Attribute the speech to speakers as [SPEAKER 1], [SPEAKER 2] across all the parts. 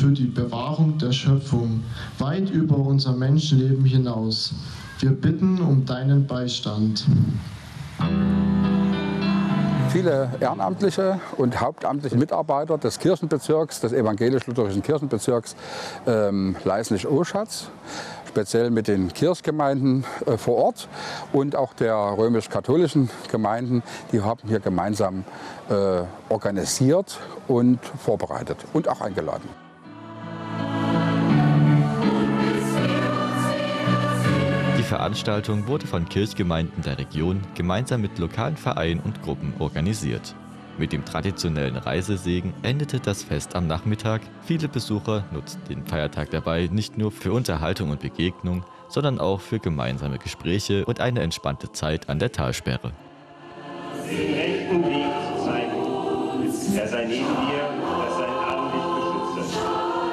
[SPEAKER 1] für die Bewahrung der Schöpfung, weit über unser Menschenleben hinaus. Wir bitten um deinen Beistand.
[SPEAKER 2] Viele ehrenamtliche und hauptamtliche Mitarbeiter des Kirchenbezirks, des evangelisch-lutherischen Kirchenbezirks Leisnig-Oschatz, speziell mit den Kirchgemeinden vor Ort und auch der römisch-katholischen Gemeinden, die haben hier gemeinsam organisiert und vorbereitet und auch eingeladen.
[SPEAKER 3] Die Veranstaltung wurde von Kirchgemeinden der Region gemeinsam mit lokalen Vereinen und Gruppen organisiert. Mit dem traditionellen Reisesegen endete das Fest am Nachmittag. Viele Besucher nutzten den Feiertag dabei nicht nur für Unterhaltung und Begegnung, sondern auch für gemeinsame Gespräche und eine entspannte Zeit an der Talsperre.
[SPEAKER 4] Den rechten Weg zu zeigen. Er sei neben dir, dass sein Arm dich beschütze.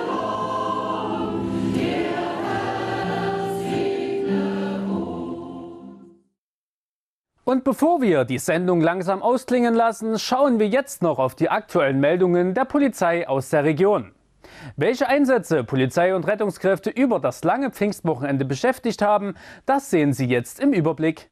[SPEAKER 5] Und bevor wir die Sendung langsam ausklingen lassen, schauen wir jetzt noch auf die aktuellen Meldungen der Polizei aus der Region. Welche Einsätze Polizei und Rettungskräfte über das lange Pfingstwochenende beschäftigt haben, das sehen Sie jetzt im Überblick.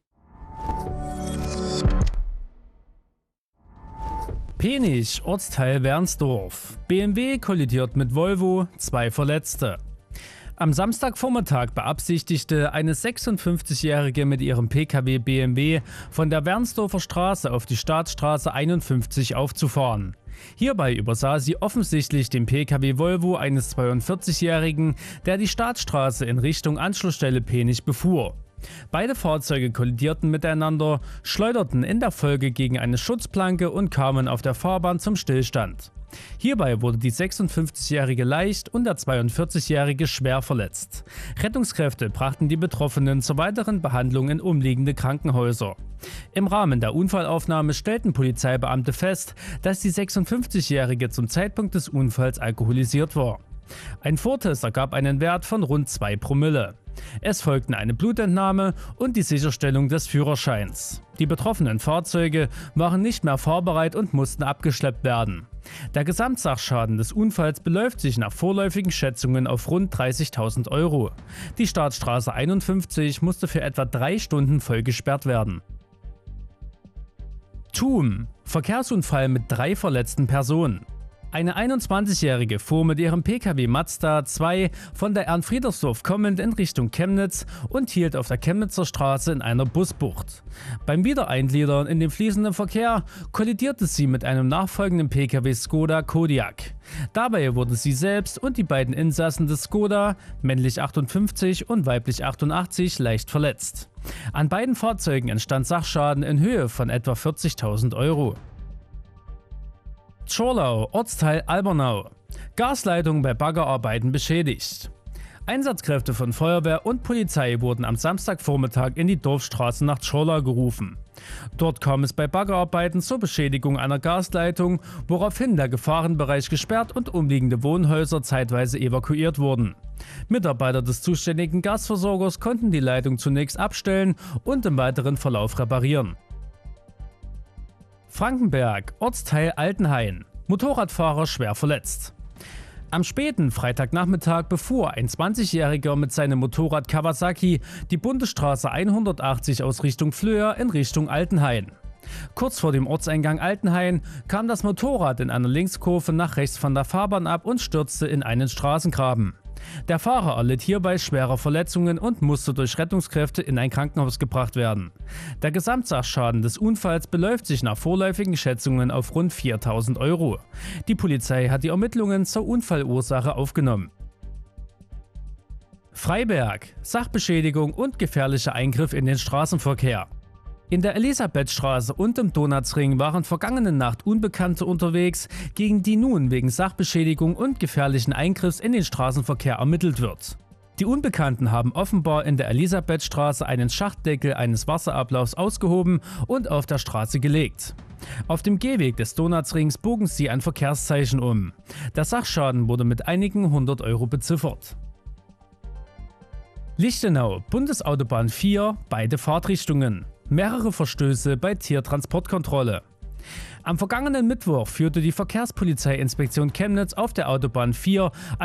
[SPEAKER 5] Penich, Ortsteil Wernsdorf. BMW kollidiert mit Volvo, 2 Verletzte. Am Samstagvormittag beabsichtigte eine 56-Jährige mit ihrem Pkw BMW von der Wernsdorfer Straße auf die Staatsstraße 51 aufzufahren. Hierbei übersah sie offensichtlich den Pkw Volvo eines 42-Jährigen, der die Staatsstraße in Richtung Anschlussstelle Penich befuhr. Beide Fahrzeuge kollidierten miteinander, schleuderten in der Folge gegen eine Schutzplanke und kamen auf der Fahrbahn zum Stillstand. Hierbei wurde die 56-Jährige leicht und der 42-Jährige schwer verletzt. Rettungskräfte brachten die Betroffenen zur weiteren Behandlung in umliegende Krankenhäuser. Im Rahmen der Unfallaufnahme stellten Polizeibeamte fest, dass die 56-Jährige zum Zeitpunkt des Unfalls alkoholisiert war. Ein Vortest ergab einen Wert von rund 2 Promille. Es folgten eine Blutentnahme und die Sicherstellung des Führerscheins. Die betroffenen Fahrzeuge waren nicht mehr fahrbereit und mussten abgeschleppt werden. Der Gesamtsachschaden des Unfalls beläuft sich nach vorläufigen Schätzungen auf rund 30.000 €. Die Staatsstraße 51 musste für etwa 3 Stunden voll gesperrt werden. Thum, Verkehrsunfall mit 3 verletzten Personen. Eine 21-Jährige fuhr mit ihrem Pkw Mazda 2 von der Ernfriedersdorf kommend in Richtung Chemnitz und hielt auf der Chemnitzer Straße in einer Busbucht. Beim Wiedereingliedern in den fließenden Verkehr kollidierte sie mit einem nachfolgenden Pkw Skoda Kodiaq. Dabei wurden sie selbst und die beiden Insassen des Skoda, männlich 58 und weiblich 88, leicht verletzt. An beiden Fahrzeugen entstand Sachschaden in Höhe von etwa 40.000 €. Zschorlau, Ortsteil Albernau. Gasleitung bei Baggerarbeiten beschädigt. Einsatzkräfte von Feuerwehr und Polizei wurden am Samstagvormittag in die Dorfstraße nach Zschorlau gerufen. Dort kam es bei Baggerarbeiten zur Beschädigung einer Gasleitung, woraufhin der Gefahrenbereich gesperrt und umliegende Wohnhäuser zeitweise evakuiert wurden. Mitarbeiter des zuständigen Gasversorgers konnten die Leitung zunächst abstellen und im weiteren Verlauf reparieren. Frankenberg, Ortsteil Altenhain. Motorradfahrer schwer verletzt. Am späten Freitagnachmittag befuhr ein 20-Jähriger mit seinem Motorrad Kawasaki die Bundesstraße 180 aus Richtung Flöhr in Richtung Altenhain. Kurz vor dem Ortseingang Altenhain kam das Motorrad in einer Linkskurve nach rechts von der Fahrbahn ab und stürzte in einen Straßengraben. Der Fahrer erlitt hierbei schwere Verletzungen und musste durch Rettungskräfte in ein Krankenhaus gebracht werden. Der Gesamtsachschaden des Unfalls beläuft sich nach vorläufigen Schätzungen auf rund 4.000 €. Die Polizei hat die Ermittlungen zur Unfallursache aufgenommen. Freiberg, Sachbeschädigung und gefährlicher Eingriff in den Straßenverkehr. In der Elisabethstraße und im Donatsring waren vergangene Nacht Unbekannte unterwegs, gegen die nun wegen Sachbeschädigung und gefährlichen Eingriffs in den Straßenverkehr ermittelt wird. Die Unbekannten haben offenbar in der Elisabethstraße einen Schachtdeckel eines Wasserablaufs ausgehoben und auf der Straße gelegt. Auf dem Gehweg des Donatsrings bogen sie ein Verkehrszeichen um. Der Sachschaden wurde mit einigen 100 € beziffert. Lichtenau, Bundesautobahn 4, beide Fahrtrichtungen. Mehrere Verstöße bei Tiertransportkontrolle. Am vergangenen Mittwoch führte die Verkehrspolizeiinspektion Chemnitz auf der Autobahn 4